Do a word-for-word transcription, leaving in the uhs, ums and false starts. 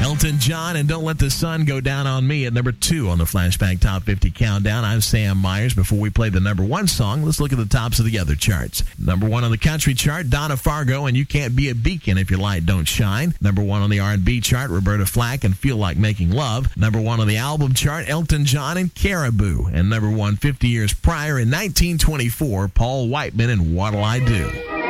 Elton John and Don't Let the Sun Go Down on Me at number two on the Flashback Top fifty Countdown. I'm Sam Myers. Before we play the number one song, let's look at the tops of the other charts. Number one on the country chart, Donna Fargo and You Can't Be a Beacon If Your Light Don't Shine. Number one on the R and B chart, Roberta Flack and Feel Like Making Love. Number one on the album chart, Elton John and Caribou. And number one fifty years prior in nineteen twenty-four, Paul Whiteman and What'll I Do.